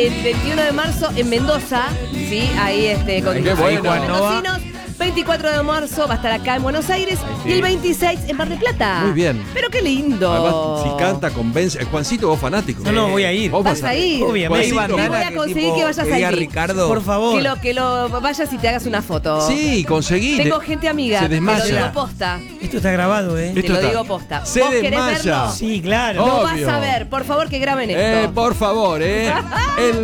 el 21 de marzo en Mendoza, ¿sí? Ahí con Qué bueno. mendocinos. 24 de marzo va a estar acá en Buenos Aires sí. y el 26 en Mar del Plata. Muy bien. Pero qué lindo. Además, si canta, convence. Juancito, vos fanático. No, voy a ir. Vos Vas a ir. Obviamente. Y voy a conseguir que vayas ahí. Ricardo. Por favor. Que lo vayas y te hagas una foto. Sí, conseguí. Tengo gente amiga. Se desmaya. Te lo digo posta. Esto está grabado, ¿eh? Te lo digo posta. Se ¿Vos querés desmaya. verlo? Sí, claro. Lo Obvio. vas a ver. Por favor, que graben esto. Por favor,